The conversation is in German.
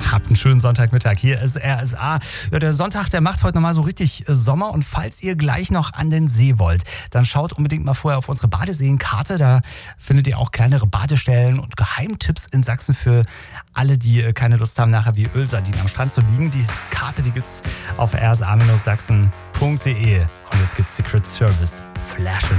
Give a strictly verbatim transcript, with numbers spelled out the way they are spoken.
Habt einen schönen Sonntagmittag. Hier ist R S A. Ja, der Sonntag, der macht heute nochmal so richtig Sommer. Und falls ihr gleich noch an den See wollt, dann schaut unbedingt mal vorher auf unsere Badeseenkarte. Da findet ihr auch kleinere Badestellen und Geheimtipps in Sachsen für alle, die keine Lust haben, nachher wie Ölsardinen am Strand zu liegen. Die Karte, die gibt's auf r s a Bindestrich sachsen Punkt d e. Und jetzt gibt's Secret Service Flash